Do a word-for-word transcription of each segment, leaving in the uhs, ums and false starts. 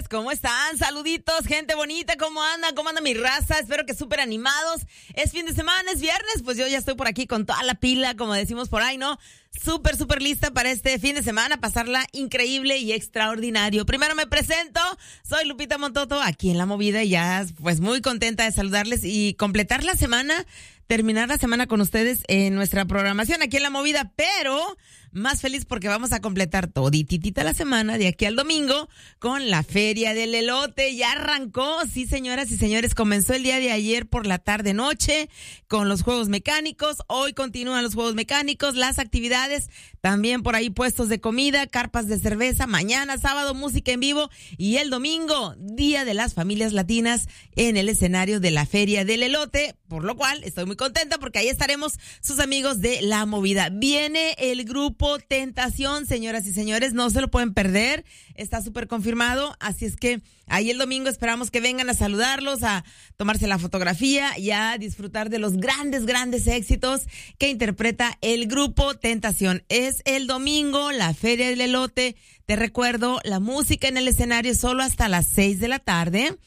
noches, ¿cómo están? Saluditos, gente bonita, ¿cómo anda? ¿Cómo anda mi raza? Espero que súper animados. Es fin de semana, es viernes, pues yo ya estoy por aquí con toda la pila, como decimos por ahí, ¿no? Súper, súper lista para este fin de semana, pasarla increíble y extraordinario. Primero me presento, soy Lupita Montoto, aquí en La Movida, y ya pues muy contenta de saludarles y completar la semana, terminar la semana con ustedes en nuestra programación aquí en La Movida, pero más feliz porque vamos a completar todititita la semana de aquí al domingo con la Feria del Elote. Ya arrancó, sí señoras y señores, comenzó el día de ayer por la tarde noche con los juegos mecánicos. Hoy continúan los juegos mecánicos, las actividades, también por ahí puestos de comida, carpas de cerveza. Mañana sábado música en vivo y el domingo Día de las Familias Latinas en el escenario de la Feria del Elote, por lo cual estoy muy contenta porque ahí estaremos sus amigos de La Movida. Viene el grupo Tentación, señoras y señores, no se lo pueden perder, está súper confirmado, así es que ahí el domingo esperamos que vengan a saludarlos, a tomarse la fotografía y a disfrutar de los grandes, grandes éxitos que interpreta el grupo Tentación. Es el domingo, la Feria del Elote, te recuerdo, la música en el escenario solo hasta las seis de la tarde.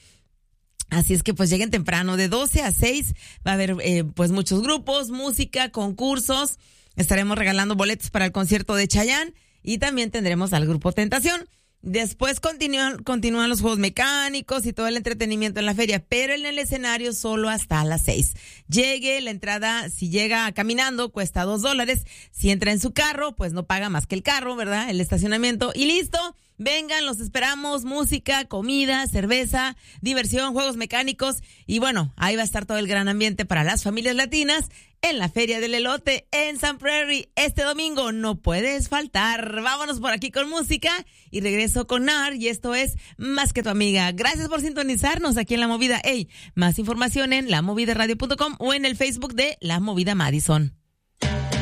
Así es que pues lleguen temprano, de doce a seis va a haber eh, pues muchos grupos, música, concursos. Estaremos regalando boletos para el concierto de Chayanne y también tendremos al grupo Tentación. Después continúan, continúan los juegos mecánicos y todo el entretenimiento en la feria, pero en el escenario solo hasta las seis. Llegue, la entrada, si llega caminando, cuesta dos dólares. Si entra en su carro, pues no paga más que el carro, ¿verdad? El estacionamiento y listo. Vengan, los esperamos, música, comida, cerveza, diversión, juegos mecánicos y bueno, ahí va a estar todo el gran ambiente para las familias latinas en la Feria del Elote en Sun Prairie este domingo. No puedes faltar. Vámonos por aquí con música y regreso con Nar y esto es Más que tu amiga. Gracias por sintonizarnos aquí en La Movida. Hey, más información en la movida radio punto com o en el Facebook de La Movida Madison.